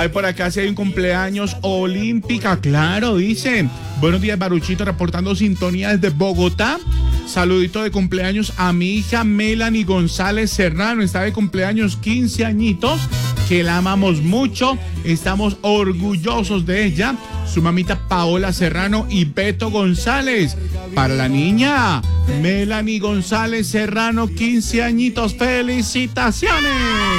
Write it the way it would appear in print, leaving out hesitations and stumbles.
Hay por acá si hay un cumpleaños olímpica, claro, dice. Buenos días, Baruchito, reportando sintonía desde Bogotá. Saludito de cumpleaños a mi hija Melanie González Serrano. Está de cumpleaños 15 añitos, que la amamos mucho. Estamos orgullosos de ella. Su mamita Paola Serrano y Beto González. Para la niña Melanie González Serrano, 15 añitos. ¡Felicitaciones!